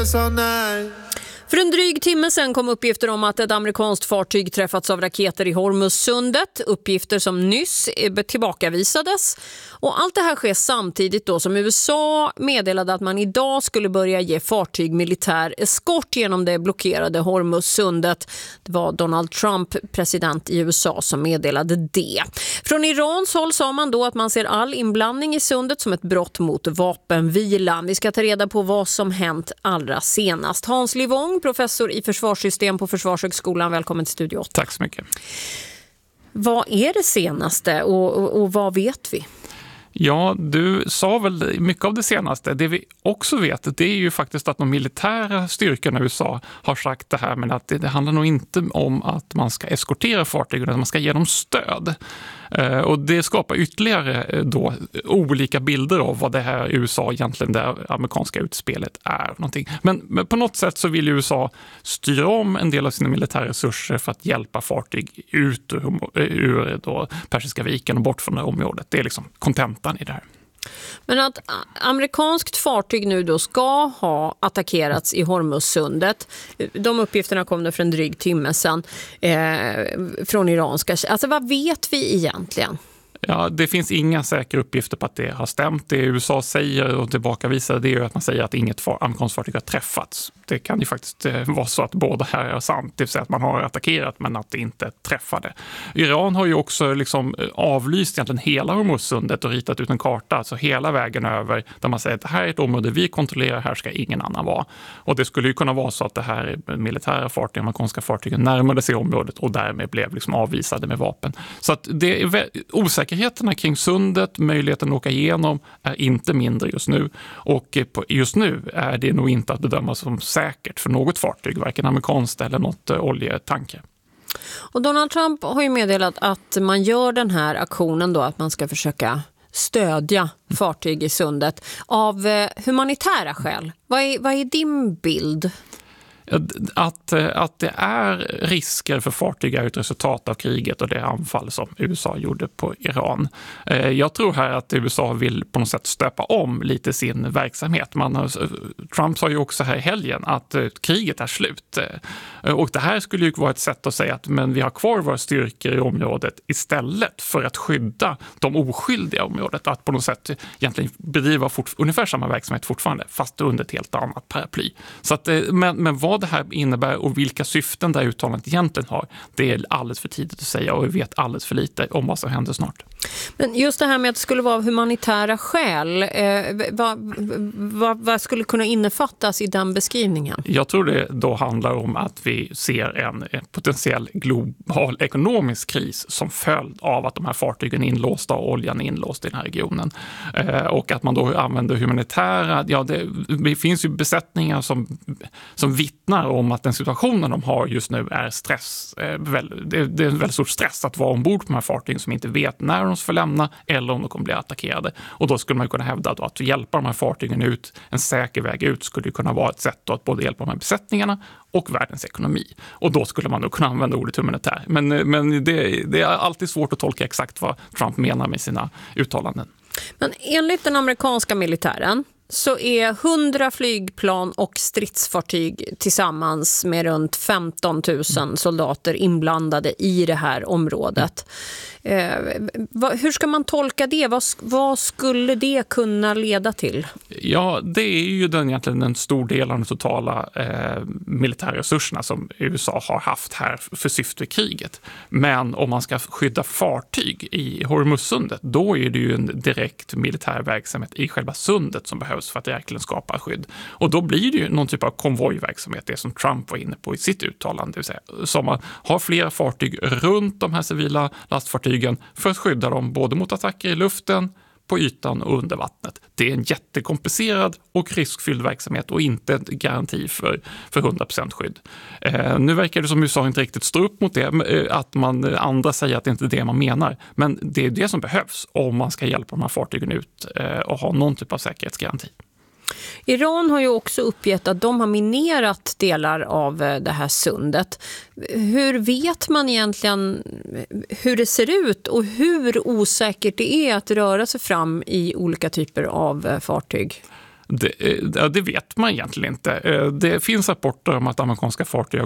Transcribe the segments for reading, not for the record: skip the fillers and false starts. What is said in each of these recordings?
För en dryg timme sedan kom uppgifter om att ett amerikanskt fartyg träffats av raketer i Hormuzsundet. Uppgifter som nyss tillbakavisades. Och allt det här sker samtidigt då som USA meddelade att man idag skulle börja ge fartyg militär eskort genom det blockerade Hormuzsundet. Det var Donald Trump, president i USA, som meddelade det. Från Irans håll sa man då att man ser all inblandning i sundet som ett brott mot vapenvilan. Vi ska ta reda på vad som hänt allra senast. Hans Livong, professor i försvarssystem på Försvarshögskolan. Välkommen till Studio 8. Tack så mycket. Vad är det senaste och vad vet vi? Ja, du sa väl mycket av det senaste. Det vi också vet, det är ju faktiskt att de militära styrkorna i USA har sagt det här, men att det handlar nog inte om att man ska eskortera fartygen, utan man ska ge dem stöd. Och det skapar ytterligare då olika bilder av vad det här USA egentligen, det amerikanska utspelet är någonting. Men på något sätt så vill USA styra om en del av sina militära resurser för att hjälpa fartyg ut ur då Persiska viken och bort från det området. Det är liksom kontentan i det här. Men att amerikanskt fartyg nu då ska ha attackerats i Hormuzsundet. De uppgifterna kom det för en dryg timme sedan från iranska. Alltså vad vet vi egentligen? Ja, det finns inga säkra uppgifter på att det har stämt. Det USA säger och tillbakavisar, det är ju att man säger att inget amerikanskt fartyg har träffats. Det kan ju faktiskt vara så att båda här är sant, det vill säga att man har attackerat men att det inte träffade. Iran har ju också liksom avlyst egentligen hela Hormuzsundet och ritat ut en karta, alltså hela vägen över, där man säger att det här är ett område vi kontrollerar, här ska ingen annan vara. Och det skulle ju kunna vara så att det här militära fartyg, amerikanska fartygen närmade sig området och därmed blev liksom avvisade med vapen. Så att det är osäkerheterna kring sundet, möjligheten att åka igenom är inte mindre just nu. Och just nu är det nog inte att bedöma som säkert för något fartyg, varken amerikanskt eller något oljetanker. Och Donald Trump har ju meddelat att man gör den här aktionen då, att man ska försöka stödja fartyg i sundet av humanitära skäl. Vad är din bild? Att det är risker för fartyg är ett resultat av kriget och det anfall som USA gjorde på Iran. Jag tror här att USA vill på något sätt stöpa om lite sin verksamhet. Trump sa ju också här i helgen att kriget är slut. Och det här skulle ju vara ett sätt att säga att men vi har kvar våra styrkor i området istället för att skydda de oskyldiga området. Att på något sätt egentligen bedriva ungefär samma verksamhet fortfarande, fast under ett helt annat paraply. Så att, men vad det här innebär och vilka syften det här uttalandet egentligen har, det är alldeles för tidigt att säga och vi vet alldeles för lite om vad som händer snart. Men just det här med att det skulle vara humanitära skäl, vad skulle kunna innefattas i den beskrivningen? Jag tror det då handlar om att vi ser en potentiell global ekonomisk kris som följd av att de här fartygen är inlåsta och oljan är inlåst i den här regionen. Och att man då använder humanitära, det finns ju besättningar som vittnar om att den situationen de har just nu är stress. Det är en väldigt stor stress att vara ombord på de här fartygen som inte vet när de ska lämna eller om de kommer bli attackerade. Och då skulle man kunna hävda att hjälpa de här fartygen ut, en säker väg ut, skulle ju kunna vara ett sätt att både hjälpa de här besättningarna och världens ekonomi. Och då skulle man nog kunna använda ordet humanitär. Men det är alltid svårt att tolka exakt vad Trump menar med sina uttalanden. Men enligt den amerikanska militären så är 100 flygplan och stridsfartyg tillsammans med runt 15 000 soldater inblandade i det här området. Hur ska man tolka det? Vad skulle det kunna leda till? Ja, det är ju egentligen en stor del av de totala militära resurserna som USA har haft här för syfte kriget. Men om man ska skydda fartyg i Hormuzsundet, då är det ju en direkt militär verksamhet i själva sundet som behövs för att verkligen skapa skydd. Och då blir det ju någon typ av konvojverksamhet, det som Trump var inne på i sitt uttalande, det vill säga, som man har flera fartyg runt de här civila lastfartygen för att skydda dem både mot attacker i luften, på ytan och under vattnet. Det är en jättekomplicerad och riskfylld verksamhet och inte en garanti för 100% skydd. Nu verkar det som USA inte riktigt står upp mot det, att andra säger att det inte är det man menar. Men det är det som behövs om man ska hjälpa de här fartygen ut och ha någon typ av säkerhetsgaranti. Iran har ju också uppgett att de har minerat delar av det här sundet. Hur vet man egentligen hur det ser ut och hur osäkert det är att röra sig fram i olika typer av fartyg? Det vet man egentligen inte. Det finns rapporter om att amerikanska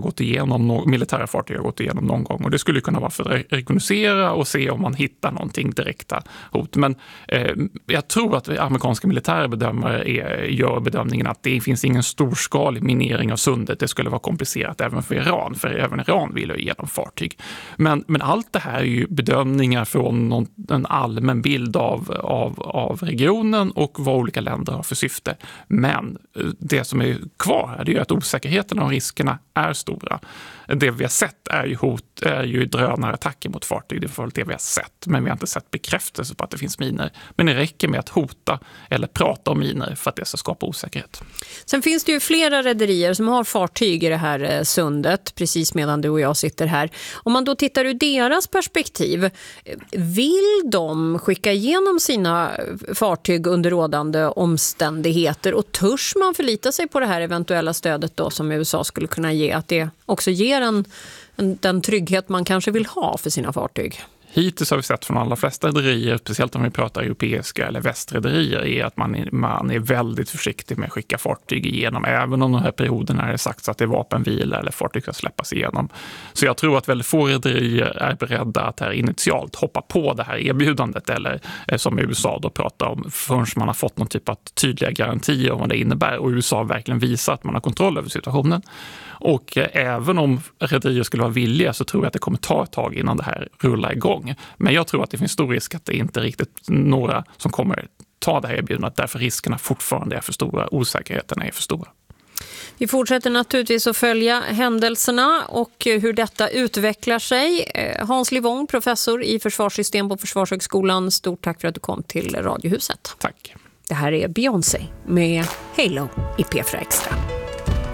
militära fartyg har gått igenom någon gång, och det skulle kunna vara för att rekognosera och se om man hittar någonting direkta hot. Men jag tror att amerikanska militära bedömare gör bedömningen att det finns ingen storskalig minering av sundet. Det skulle vara komplicerat även för Iran, för även Iran vill ju igenom fartyg. Men allt det här är ju bedömningar från en allmän bild av regionen och vad olika länder har för syfte. Men det som är kvar är ju att osäkerheten och riskerna är stora. Det vi har sett är ju drönarattacker mot fartyg. Det är väl det vi har sett, men vi har inte sett bekräftelse på att det finns miner. Men det räcker med att hota eller prata om miner för att det ska skapa osäkerhet. Sen finns det ju flera rederier som har fartyg i det här sundet, precis medan du och jag sitter här. Om man då tittar ur deras perspektiv, vill de skicka igenom sina fartyg under rådande omständigheter, och törs man förlita sig på det här eventuella stödet då som USA skulle kunna ge, att det också ger den trygghet man kanske vill ha för sina fartyg? Hittills har vi sett från alla flesta rederier, speciellt om vi pratar europeiska eller västrederier, är att man är väldigt försiktig med att skicka fartyg igenom, även om den här perioden är det sagt att det är vapenvila eller fartyg ska släppas igenom. Så jag tror att väldigt få rederier är beredda att här initialt hoppa på det här erbjudandet, eller som USA då pratar om, förrän man har fått någon typ av tydliga garantier om vad det innebär, och USA verkligen visar att man har kontroll över situationen. Och även om rederier skulle vara villiga, så tror jag att det kommer ta ett tag innan det här rullar igång. Men jag tror att det finns stor risk att det inte är riktigt några som kommer ta det här erbjudandet, därför riskerna fortfarande är för stora, osäkerheterna är för stora. Vi fortsätter naturligtvis att följa händelserna och hur detta utvecklar sig. Hans Livong, professor i försvarssystem på Försvarshögskolan, stort tack för att du kom till Radiohuset. Tack. Det här är Beyoncé med Halo i P4 Extra.